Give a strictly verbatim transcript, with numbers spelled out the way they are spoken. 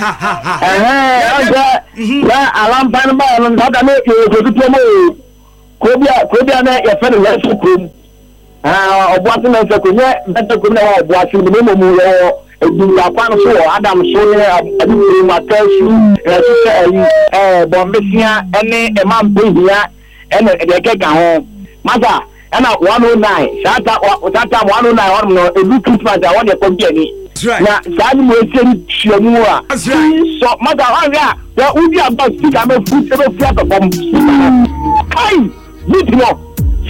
eh eh ya alampan ba no da me e ko tutu mo ko bia ko bia na ya fa no ya su ko ah obuase na se ko nye beta ko na obuase ni mo mu yo edu la kwa no so Adam so ne adu ma kasu e so se eh bombesia ene e ma mpehia ene de keka ho mata ana one oh nine shata shata one oh nine on no edu Christmas I want to bia ni na sadi mo eseri chiamu a so mata wa ya ya udi aba speaker me fu se be fu aka bom kai bitimo